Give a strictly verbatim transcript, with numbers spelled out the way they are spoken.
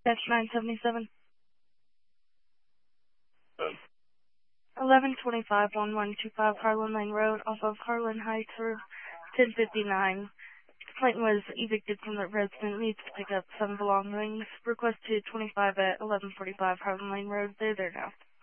Dash nine seventy-seven. eleven twenty-five, one one two five Harlan Lane Road, off of Harlan Heights, or ten fifty-nine. Complaint was evicted from the resident, needs to pick up some belongings. Request to twenty-five at eleven forty-five Harlan Lane Road. They're there now.